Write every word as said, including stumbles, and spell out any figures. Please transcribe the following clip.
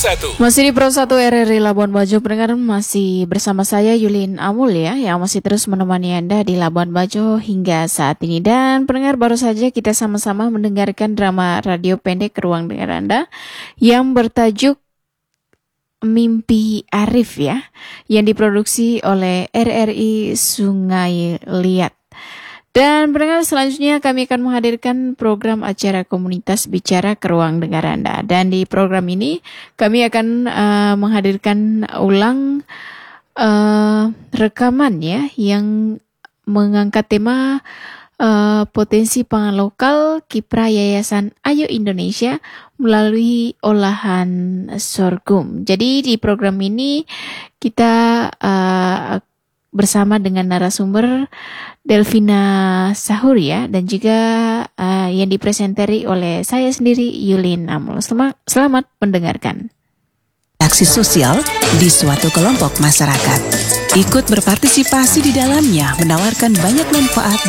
satu. Masih di Pro satu R R I Labuan Bajo, pendengar, masih bersama saya Yulin Amul ya, yang masih terus menemani Anda di Labuan Bajo hingga saat ini. Dan pendengar, baru saja kita sama-sama mendengarkan drama radio pendek ke ruang dengar Anda yang bertajuk Mimpi Arif ya, yang diproduksi oleh R R I Sungai Liat. Dan pendengar, selanjutnya kami akan menghadirkan program acara komunitas bicara ke ruang dengar Anda. Dan di program ini kami akan uh, menghadirkan ulang uh, rekaman ya yang mengangkat tema uh, potensi pangan lokal kiprah Yayasan Ayo Indonesia melalui olahan sorghum. Jadi di program ini kita uh, bersama dengan narasumber Delvina Sahur ya, dan juga uh, yang dipresentari oleh saya sendiri Yulin Amul. Selamat, selamat mendengarkan. Aksi sosial di suatu kelompok masyarakat. Ikut berpartisipasi di dalamnya menawarkan banyak manfaat